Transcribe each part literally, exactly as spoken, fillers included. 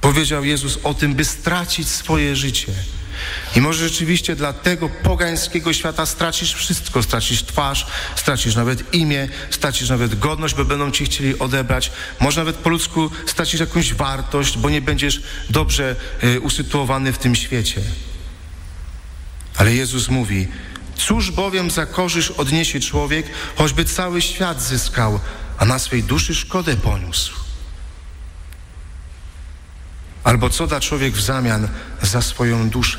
Powiedział Jezus o tym, by stracić swoje życie. I może rzeczywiście dla tego pogańskiego świata stracisz wszystko. Stracisz twarz, stracisz nawet imię, stracisz nawet godność, bo będą ci chcieli odebrać. Może nawet po ludzku stracisz jakąś wartość, bo nie będziesz dobrze y, usytuowany w tym świecie. Ale Jezus mówi: cóż bowiem za korzyść odniesie człowiek, choćby cały świat zyskał, a na swej duszy szkodę poniósł? Albo co da człowiek w zamian za swoją duszę?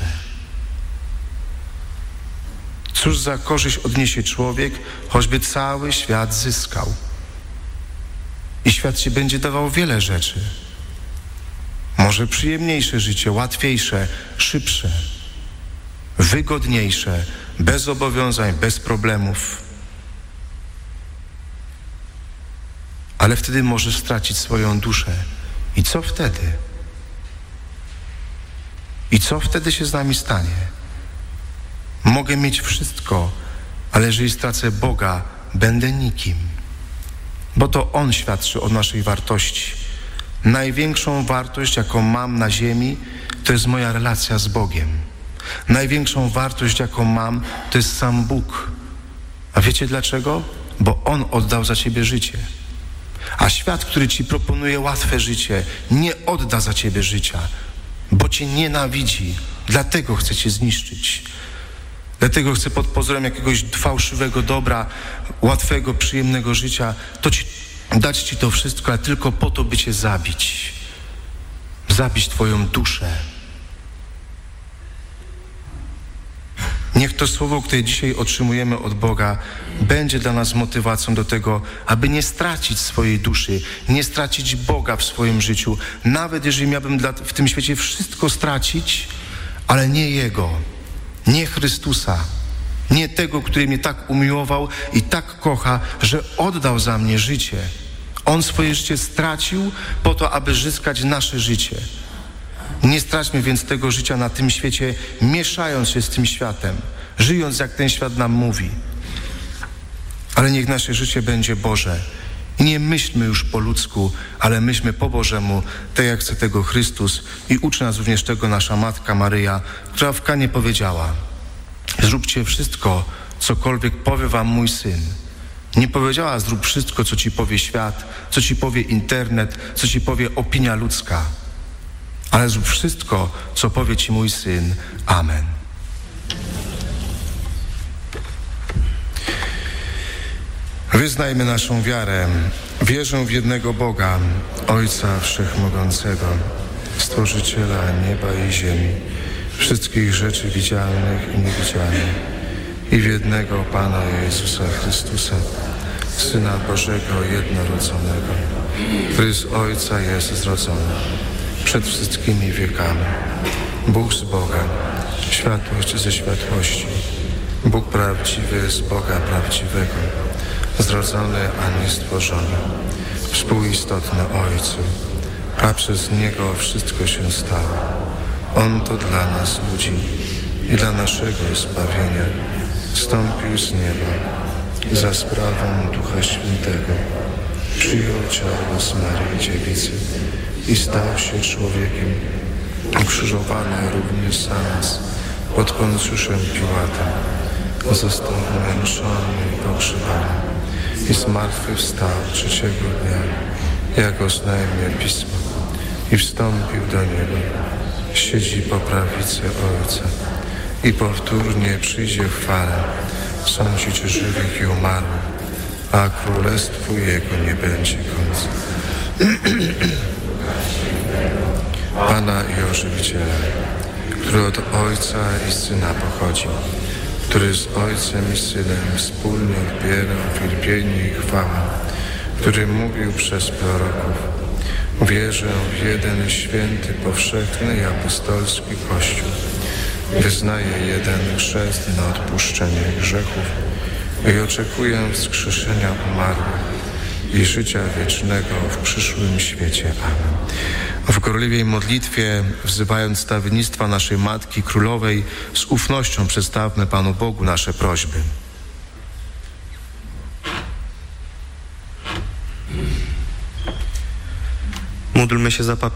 Cóż za korzyść odniesie człowiek, choćby cały świat zyskał? I świat ci będzie dawał wiele rzeczy. Może przyjemniejsze życie, łatwiejsze, szybsze, wygodniejsze, bez zobowiązań, bez problemów. Ale wtedy możesz stracić swoją duszę. I co wtedy? I co wtedy się z nami stanie? Mogę mieć wszystko, ale jeżeli stracę Boga, będę nikim. Bo to On świadczy o naszej wartości. Największą wartość, jaką mam na ziemi, to jest moja relacja z Bogiem. Największą wartość, jaką mam, to jest sam Bóg. A wiecie dlaczego? Bo On oddał za ciebie życie. A świat, który ci proponuje łatwe życie, nie odda za ciebie życia, bo cię nienawidzi. Dlatego chce cię zniszczyć. Dlatego chce pod pozorem jakiegoś fałszywego dobra, łatwego, przyjemnego życia, to ci, dać ci to wszystko, ale tylko po to, by cię zabić. Zabić twoją duszę. Niech to słowo, które dzisiaj otrzymujemy od Boga, będzie dla nas motywacją do tego, aby nie stracić swojej duszy, nie stracić Boga w swoim życiu. Nawet jeżeli miałbym dla, w tym świecie wszystko stracić, ale nie Jego, nie Chrystusa, nie tego, który mnie tak umiłował i tak kocha, że oddał za mnie życie. On swoje życie stracił po to, aby zyskać nasze życie. Nie straćmy więc tego życia na tym świecie, mieszając się z tym światem, żyjąc jak ten świat nam mówi. Ale niech nasze życie będzie Boże. I nie myślmy już po ludzku, ale myślmy po Bożemu, tak jak chce tego Chrystus, i uczy nas również tego nasza Matka Maryja, która w Kanie powiedziała: zróbcie wszystko, cokolwiek powie wam mój Syn. Nie powiedziała: zrób wszystko, co ci powie świat, co ci powie internet, co ci powie opinia ludzka. Ale zrób wszystko, co powie ci mój Syn. Amen. Wyznajmy naszą wiarę. Wierzę w jednego Boga, Ojca Wszechmogącego, Stworzyciela nieba i ziemi, wszystkich rzeczy widzialnych i niewidzialnych, i w jednego Pana Jezusa Chrystusa, Syna Bożego jednorodzonego, który z Ojca jest zrodzony przed wszystkimi wiekami. Bóg z Boga, światłość ze światłości, Bóg prawdziwy z Boga prawdziwego, zrodzony, a nie stworzony, współistotny Ojcu, a przez Niego wszystko się stało. On to dla nas, ludzi, i dla naszego zbawienia zstąpił z nieba za sprawą Ducha Świętego, przyjął ciało z Maryi Dziewicy i stał się człowiekiem, ukrzyżowany również za nas pod Poncjuszem Piłatem, został męczony i pogrzebany i zmartwychwstał trzeciego dnia, jak oznajmia Pismo, i wstąpił do nieba, siedzi po prawicy Ojca i powtórnie przyjdzie w chwale sądzić żywych i umarłych, a królestwu Jego nie będzie końca. Pana i Ożywiciela, który od Ojca i Syna pochodzi, który z Ojcem i Synem wspólnie odbierał wielbienie i chwałę, który mówił przez proroków: wierzę w jeden święty, powszechny i apostolski Kościół, wyznaję jeden chrzest na odpuszczenie grzechów i oczekuję wskrzeszenia umarłych i życia wiecznego w przyszłym świecie. Amen. W gorliwej modlitwie, wzywając stawiennictwa naszej Matki Królowej, z ufnością przedstawmy Panu Bogu nasze prośby. Módlmy się za papieża.